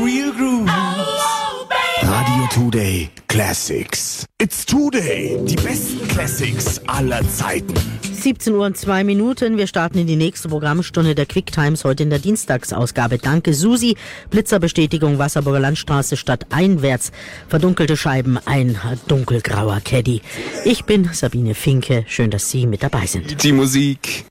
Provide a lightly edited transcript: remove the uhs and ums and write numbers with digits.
Real Groove. Radio Today Classics. It's Today. Die besten Classics aller Zeiten. 17:02 Uhr. Wir starten in die nächste Programmstunde der Quick Times, heute in der Dienstagsausgabe. Danke Susi. Blitzerbestätigung, Wasserburger Landstraße stadteinwärts. Verdunkelte Scheiben, ein dunkelgrauer Caddy. Ich bin Sabine Finke. Schön, dass Sie mit dabei sind. Die Musik.